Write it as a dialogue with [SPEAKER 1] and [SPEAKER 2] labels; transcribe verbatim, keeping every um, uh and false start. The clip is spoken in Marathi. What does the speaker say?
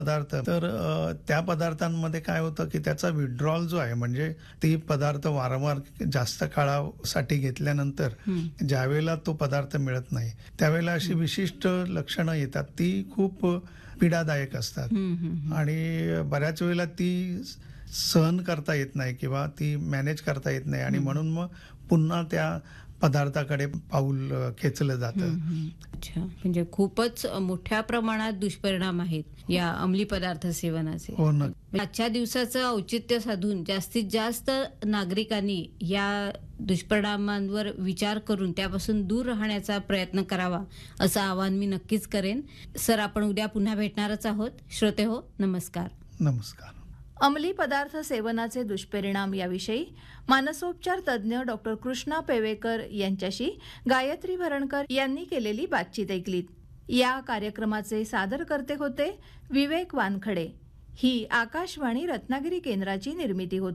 [SPEAKER 1] पदार्थ तर अ, त्या पदार्थांमध्ये काय होतं की त्याचा विड्रॉल जो आहे म्हणजे ते पदार्थ वारंवार जास्त काळासाठी घेतल्यानंतर
[SPEAKER 2] हं.
[SPEAKER 1] ज्यावेळेला तो पदार्थ मिळत नाही त्यावेळेला अशी विशिष्ट लक्षणं येतात ती खूप पीडादायक असतात
[SPEAKER 2] हं, हं, हं.
[SPEAKER 1] आणि बऱ्याच वेळेला ती सहन करता येत नाही किंवा ती मॅनेज करता येत नाही आणि म्हणून मग पुन्हा त्या पदार्थाकडे पाऊल अ, खेचलं जातं.
[SPEAKER 2] हं, हं. अच्छा, म्हणजे खूपच मोठ्या प्रमाणात दुष्परिणाम आहेत या अंमली पदार्थ सेवनाचे.
[SPEAKER 1] हो ना.
[SPEAKER 2] आजच्या दिवसाचं औचित्य साधून जास्तीत जास्त नागरिकांनी या दुष्परिणामांवर विचार करून त्यापासून दूर राहण्याचा प्रयत्न करावा असं आवाहन मी नक्कीच करेन. सर, आपण उद्या पुन्हा भेटणारच आहोत. श्रोते हो, नमस्कार.
[SPEAKER 1] नमस्कार.
[SPEAKER 3] अंमली पदार्थ सेवनाचे दुष्परिणाम याविषयी मानसोपचार तज्ज्ञ डॉक्टर कृष्णा पेवेकर यांच्याशी गायत्री भरणकर यांनी केलेली बातचीत ऐकलीत. या कार्यक्रमाचे सादरकर्ते होते विवेक वानखडे. ही आकाशवाणी रत्नागिरी केंद्राची निर्मिती होती.